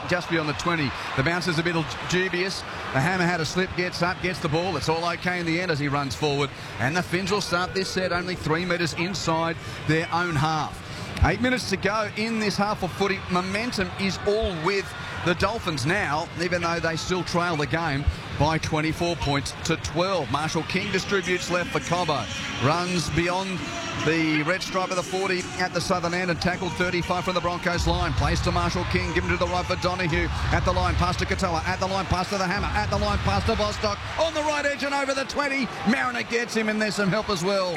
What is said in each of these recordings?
just beyond the 20. The bounce is a bit dubious. The Hammer had a slip, gets up, gets the ball. It's all okay in the end as he runs forward. And the Finns will start this set only 3 metres inside their own half. 8 minutes to go in this half of footy. Momentum is all with the Dolphins now, even though they still trail the game by 24 points to 12. Marshall King distributes left for Cobbo. Runs beyond the red stripe of the 40 at the southern end and tackled 35 from the Broncos line. Plays to Marshall King, given to the right for Donahue. At the line, pass to Katoa. At the line, pass to the Hammer. At the line, pass to Bostock. On the right edge and over the 20. Mariner gets him, and there's some help as well.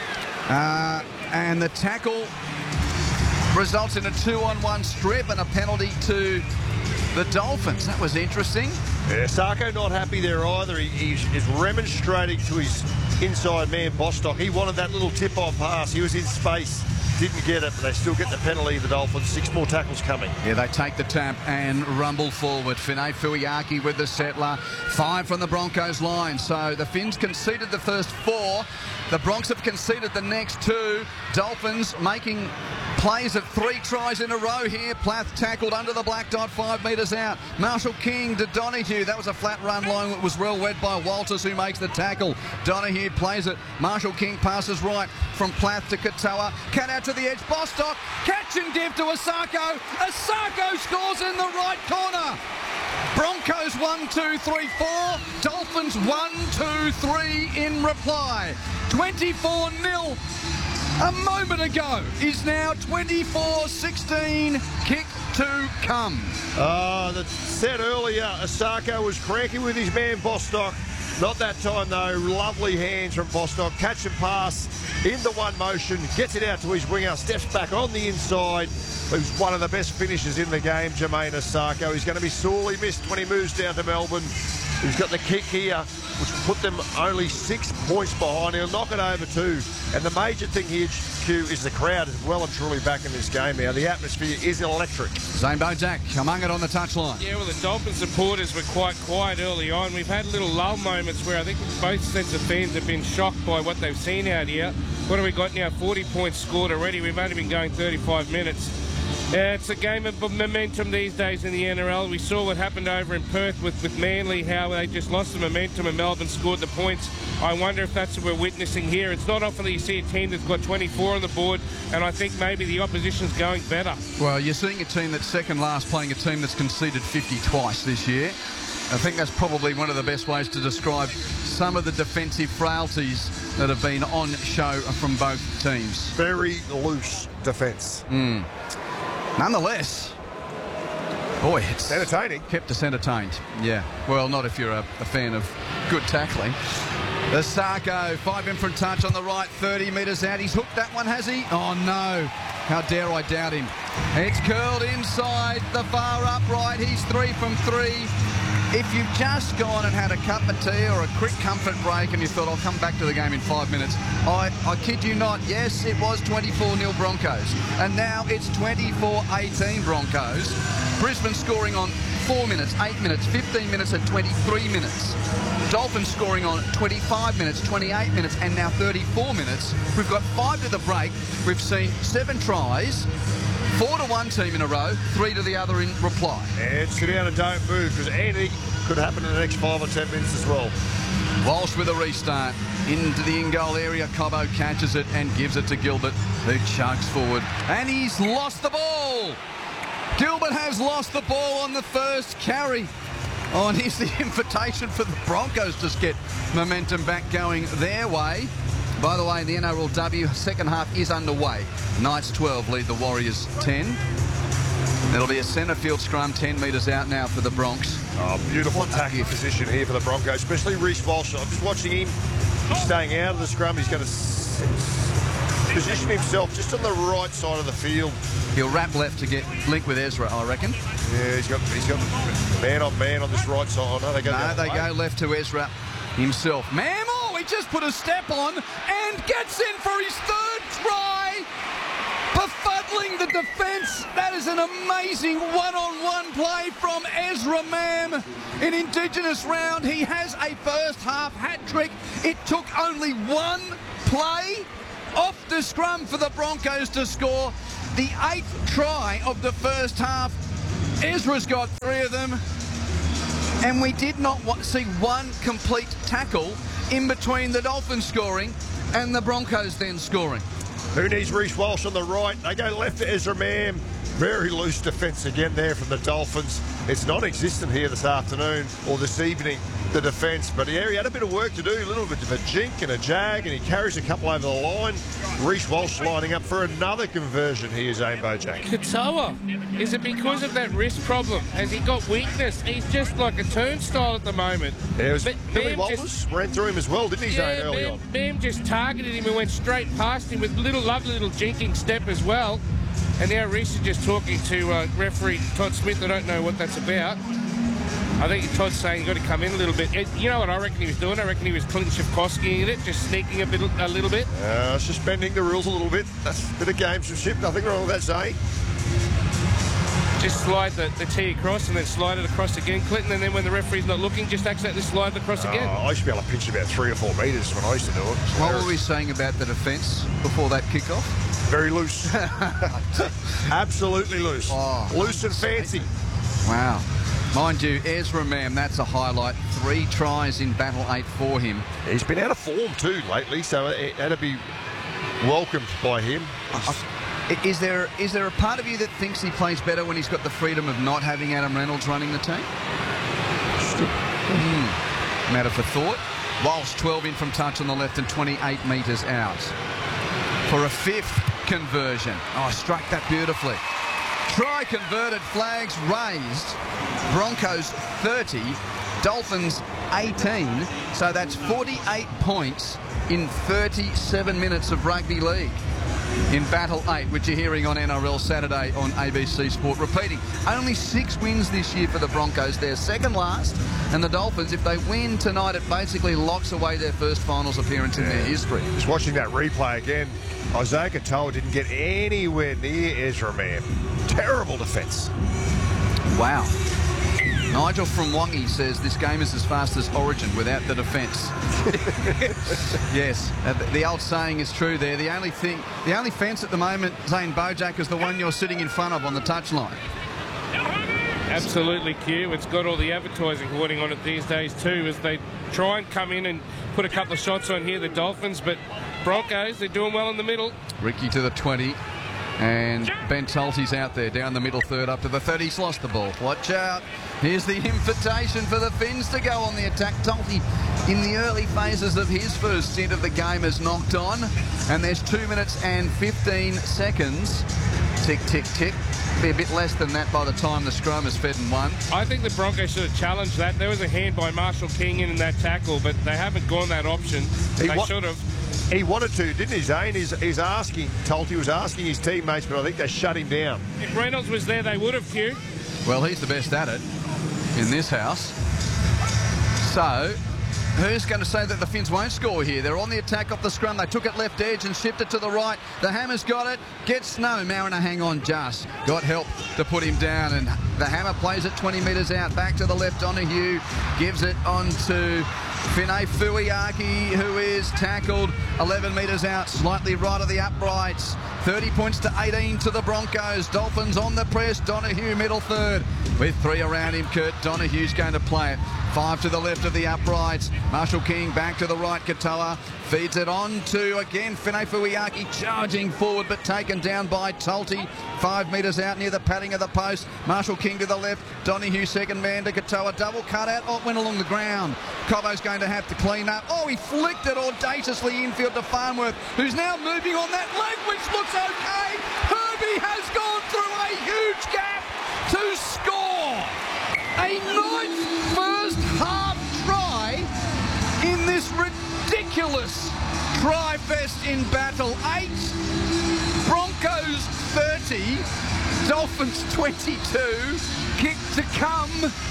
And the tackle results in a 2-on-1 strip and a penalty to the Dolphins. That was interesting. Yeah, Sarko not happy there either. He is remonstrating to his inside man, Bostock. He wanted that little tip-on pass. He was in space. Didn't get it, but they still get the penalty, the Dolphins. 6 more tackles coming. Yeah, they take the tap and rumble forward. Finay Fuiaki with the settler. 5 from the Broncos line. So the Finns conceded the first 4. The Bronx have conceded the next 2. Dolphins making plays at 3 tries in a row here. Plath tackled under the black dot 5 metres out. Marshall King to Donahue. That was a flat run line that was well read by Walters, who makes the tackle. Donahue plays it. Marshall King passes right from Plath to Katoa. Cat out to the edge. Bostock. Catch and give to Asako. Asako scores in the right corner. Broncos 1, 2, 3, 4. Dolphins 1, 2, 3 in reply. 24-0 a moment ago is now 24-16. Kick to come. The set earlier, Asako was cranky with his man Bostock. Not that time though. Lovely hands from Bostock. Catch and pass in the one motion. Gets it out to his winger. Steps back on the inside. Who's one of the best finishers in the game, Jermaine Asako. He's going to be sorely missed when he moves down to Melbourne. He's got the kick here, which will put them only 6 points behind. He'll knock it over 2. And the major thing here, Q, is the crowd is well and truly back in this game now. The atmosphere is electric. Zane Bojak among it on the touchline. Yeah, well, the Dolphin supporters were quite quiet early on. We've had little lull moments where I think both sets of fans have been shocked by what they've seen out here. What have we got now? 40 points scored already. We've only been going 35 minutes. It's a game of momentum these days in the NRL. We saw what happened over in Perth with Manly, how they just lost the momentum and Melbourne scored the points. I wonder if that's what we're witnessing here. It's not often that you see a team that's got 24 on the board, and I think maybe the opposition's going better. Well, you're seeing a team that's second last playing a team that's conceded 50 twice this year. I think that's probably one of the best ways to describe some of the defensive frailties that have been on show from both teams. Very loose defence. Nonetheless, boy, it's entertaining. Kept us entertained. Yeah. Well, not if you're a fan of good tackling. The Sarko, 5 in front touch on the right, 30 metres out. He's hooked that one, has he? Oh, no. How dare I doubt him. It's curled inside the far upright. He's 3 from 3. If you've just gone and had a cup of tea or a quick comfort break and you thought, I'll come back to the game in 5 minutes, I kid you not, yes, it was 24-0 Broncos. And now it's 24-18 Broncos. Brisbane scoring on 4 minutes, 8 minutes, 15 minutes and 23 minutes. Dolphins scoring on 25 minutes, 28 minutes and now 34 minutes. We've got 5 to the break. We've seen 7 tries. 4 to one team in a row, 3 to the other in reply. And sit down and don't move, because anything could happen in the next 5 or 10 minutes as well. Walsh with a restart into the in-goal area. Cobbo catches it and gives it to Gilbert, who chugs forward. And he's lost the ball. Gilbert has lost the ball on the first carry. Oh, and here's the invitation for the Broncos to get momentum back going their way. By the way, the NRLW second half is underway. Knights 12 lead the Warriors 10. There'll be a centre field scrum 10 metres out now for the Bronx. Oh, beautiful attacking position here for the Broncos, especially Reece Walsh. I'm just watching him. He's staying out of the scrum. He's going to position himself just on the right side of the field. He'll wrap left to get linked with Ezra, I reckon. Yeah, he's got man on man on this right side. Oh, no, they go left to Ezra himself. Mammal, he just put a step on and gets in for his 3rd try. Befuddling the defence. That is an amazing one-on-one play from Ezra Mam. In Indigenous round, he has a first half hat-trick. It took only 1 play off the scrum for the Broncos to score the 8th try of the first half. Ezra's got 3 of them. And we did not see one complete tackle in between the Dolphins scoring and the Broncos then scoring. Who needs Reece Walsh on the right? They go left to Ezra Mam. Very loose defence again there from the Dolphins. It's non-existent here this afternoon or this evening, the defence. But yeah, he had a bit of work to do, a little bit of a jink and a jag, and he carries a couple over the line. Reece Walsh lining up for another conversion here, Zane Bojack. Katoa, is it because of that wrist problem? Has he got weakness? He's just like a turnstile at the moment. Yeah, it was But Billy Bam Walters just- ran through him as well, didn't he, Zane, early on? Bam just targeted him and went straight past him with lovely little jinking step as well. And now Reece is just talking to referee Todd Smith. I don't know what that's about. I think Todd's saying you've got to come in a little bit. You know what I reckon he was doing? I reckon he was Clint Schifkowskiing it, just sneaking a little bit. Suspending the rules a little bit. That's a bit of gamesmanship. Nothing wrong with that, Zane. Just slide the tee across and then slide it across again, Clinton, and then when the referee's not looking, just accidentally slide it across again. I used to be able to pinch about 3 or 4 metres when I used to do it. What were we saying about the defence before that kick-off? Very loose. Absolutely loose. Oh, loose and fancy. Wow. Mind you, Ezra Mam, that's a highlight. 3 tries in Battle 8 for him. He's been out of form too lately, so that'd be welcomed by him. Is there a part of you that thinks he plays better when he's got the freedom of not having Adam Reynolds running the team? Matter for thought. Walsh 12 in from touch on the left and 28 metres out. For a 5th conversion. Oh, struck that beautifully. Try converted, flags raised. Broncos 30, Dolphins 18. So that's 48 points in 37 minutes of rugby league in Battle 8, which you're hearing on NRL Saturday on ABC Sport. Repeating, only 6 wins this year for the Broncos. They're second last, and the Dolphins, if they win tonight, it basically locks away their first finals appearance in their history. Just watching that replay again, Isaiah Katoa didn't get anywhere near Ezra Mam. Terrible defence. Wow. Nigel from Wongi says this game is as fast as Origin without the defence. Yes, the old saying is true there. The only fence at the moment, Zane Bojack, is the one you're sitting in front of on the touchline. Absolutely, Q. It's got all the advertising hoarding on it these days too, as they try and come in and put a couple of shots on here, the Dolphins, but Broncos, they're doing well in the middle. Ricky to the 20. And Ben Tulty's out there down the middle third up to the 30. He's lost the ball. Watch out. Here's the invitation for the Finns to go on the attack. Tulty in the early phases of his first stint of the game has knocked on. And there's 2 minutes and 15 seconds. Tick, tick, tick. Be a bit less than that by the time the scrum is fed and won. I think the Broncos should have challenged that. There was a hand by Marshall King in that tackle, but they haven't gone that option. They should have. He wanted to, didn't he, Zane? He's asking, Tulty was asking his teammates, but I think they shut him down. If Reynolds was there, they would have, Q. Well, he's the best at it in this house. So, who's going to say that the Finns won't score here? They're on the attack off the scrum. They took it left edge and shipped it to the right. The Hammer's got it. Gets no. Mariner hang on just. Got help to put him down. And the Hammer plays it 20 metres out. Back to the left. Donahue gives it on to Finay Fuiaki, who is tackled 11 metres out, slightly right of the uprights. 30 points to 18 to the Broncos. Dolphins on the press. Donahue middle third. With 3 around him, Kurt Donahue's going to play it. 5 to the left of the uprights. Marshall King back to the right. Katoa feeds it on to, again, Finay Fuiaki charging forward but taken down by Tulty. 5 metres out near the padding of the post. Marshall King to the left. Donahue second man to Katoa. Double cut out. Oh, it went along the ground. Cobbo's going to have to clean up. Oh, he flicked it audaciously infield to Farnworth, who's now moving on that leg, which looks okay. Herbie has gone through a huge gap to score. A ninth first half try in this ridiculous try fest in Battle 8. Broncos 30, Dolphins 22, kick to come.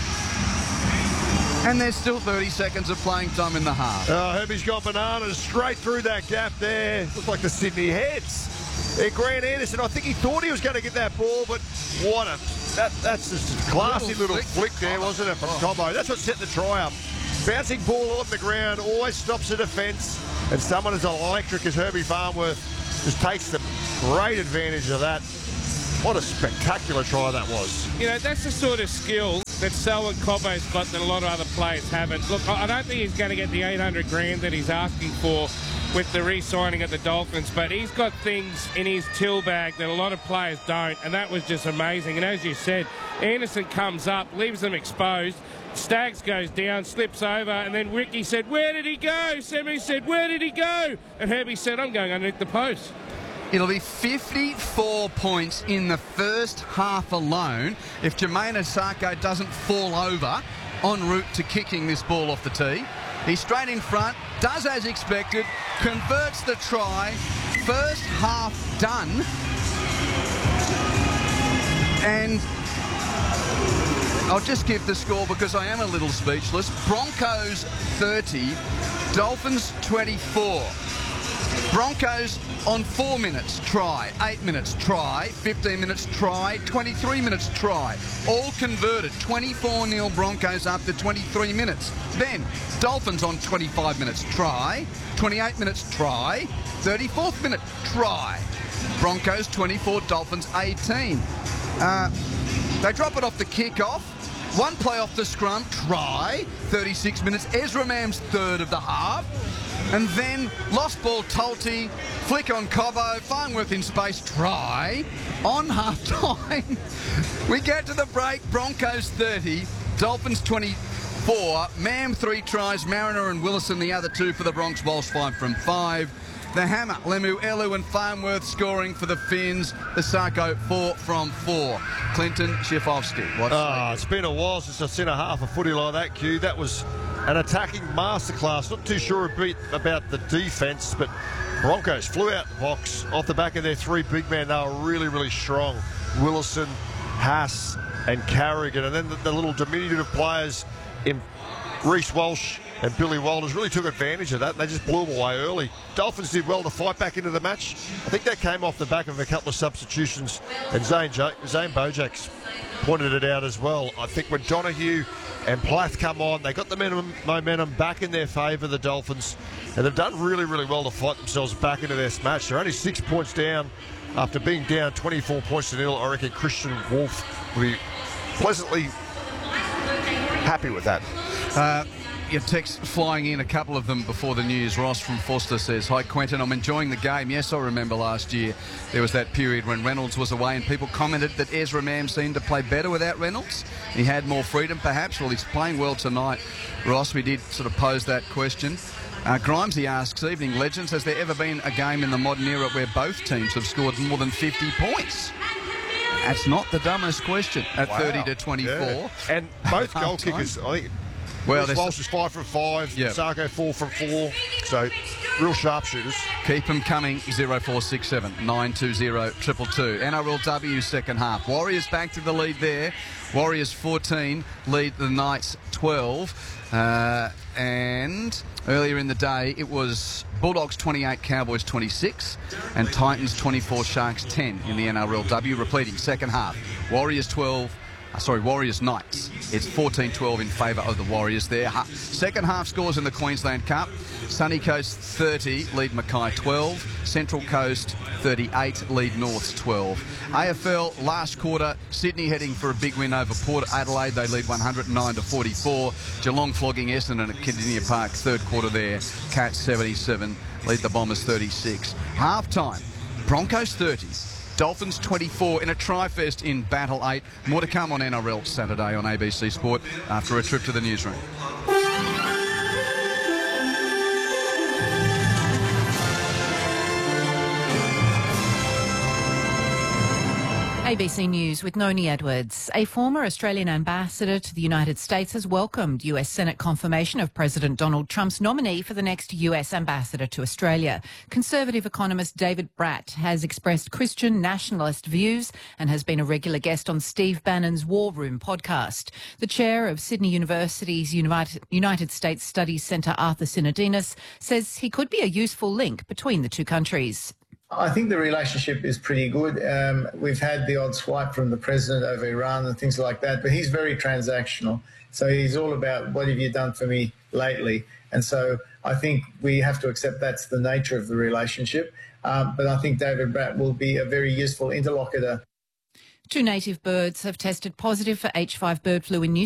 And there's still 30 seconds of playing time in the half. Herbie's got bananas straight through that gap there. Looked like the Sydney Heads. Grant Anderson, I think he thought he was going to get that ball, but what a... That's just a classy little flick there, wasn't it, from Cobbo? That's what set the try up. Bouncing ball off the ground, always stops the defence, and someone as electric as Herbie Farnworth just takes the great advantage of that. What a spectacular try that was. You know, that's the sort of skill that Selwyn Cobbo's got that a lot of other players haven't. Look, I don't think he's going to get the 800 grand that he's asking for with the re-signing at the Dolphins, but he's got things in his till bag that a lot of players don't, and that was just amazing. And as you said, Anderson comes up, leaves them exposed. Staggs goes down, slips over, and then Ricky said, "Where did he go?" Semi said, "Where did he go?" And Herbie said, "I'm going underneath the post." It'll be 54 points in the first half alone if Jermaine Asako doesn't fall over en route to kicking this ball off the tee. He's straight in front, does as expected, converts the try. First half done. And I'll just give the score because I am a little speechless. Broncos 30, Dolphins 24. Broncos on 4 minutes, try, 8 minutes, try, 15 minutes, try, 23 minutes, try. All converted, 24-0 Broncos after 23 minutes. Then Dolphins on 25 minutes, try, 28 minutes, try, 34th minute, try. Broncos 24, Dolphins 18. They drop it off the kick-off. One play off the scrum, try, 36 minutes. Ezra Mam's third of the half. And then lost ball Tolte, flick on Cobbo, Farnworth in space, try, on half-time. We get to the break, Broncos 30, Dolphins 24, Mam 3 tries, Mariner and Willison the other 2 for the Bronx, Walsh 5 from 5. The hammer, Lemu, Elu and Farnworth scoring for the Finns. The Sarko 4 from 4. Clinton Schifovski. It's been a while since I've seen a half a footy like that, Q. That was an attacking masterclass. Not too sure a bit about the defence, but Broncos flew out the box off the back of their 3 big men. They were really, really strong. Willison, Haas and Carrigan. And then the little diminutive players in Reece Walsh and Billy Walters really took advantage of that. They just blew them away early. Dolphins did well to fight back into the match. I think that came off the back of a couple of substitutions, and Zane Bojak's pointed it out as well. I think when Donahue and Plath come on, they got the momentum back in their favour, the Dolphins, and they've done really, really well to fight themselves back into this match. They're only 6 points down after being down 24 points to 0. I reckon Christian Wolf will be pleasantly happy with that. Your text flying in, a couple of them before the news. Ross from Forster says, "Hi Quentin, I'm enjoying the game. Yes, I remember last year there was that period when Reynolds was away and people commented that Ezra Mam seemed to play better without Reynolds. He had more freedom perhaps. Well, he's playing well tonight." Ross, we did sort of pose that question. Grimesy asks, "Evening legends, has there ever been a game in the modern era where both teams have scored more than 50 points?" That's not the dumbest question at 30 to 24. Yeah. And both goal kickers, I think. Well, Walsh is 5 from 5, yep. Sarko 4 from 4, so real sharpshooters. Keep them coming, 0467 920 222. NRLW second half. Warriors back to the lead there. Warriors 14, lead the Knights 12. And earlier in the day, it was Bulldogs 28, Cowboys 26, and Titans 24, Sharks 10 in the NRLW. Repeating, second half. Warriors Knights. It's 14-12 in favour of the Warriors there. Second half scores in the Queensland Cup. Sunny Coast 30, lead Mackay 12. Central Coast 38, lead Norths 12. AFL last quarter, Sydney heading for a big win over Port Adelaide. They lead 109 to 44. Geelong flogging Essendon at Kardinia Park, third quarter there. Cats 77, lead the Bombers 36. Half time, Broncos 30. Dolphins 24 in a tri-fest in Battle 8. More to come on NRL Saturday on ABC Sport after a trip to the newsroom. ABC News with Noni Edwards. A former Australian ambassador to the United States has welcomed US Senate confirmation of President Donald Trump's nominee for the next US ambassador to Australia. Conservative economist David Bratt has expressed Christian nationalist views and has been a regular guest on Steve Bannon's War Room podcast. The chair of Sydney University's United States Studies Centre, Arthur Sinodinos, says he could be a useful link between the two countries. I think the relationship is pretty good. We've had the odd swipe from the president over Iran and things like that, but he's very transactional. So he's all about, what have you done for me lately? And so I think we have to accept that's the nature of the relationship. But I think David Bratt will be a very useful interlocutor. Two native birds have tested positive for H5 bird flu in New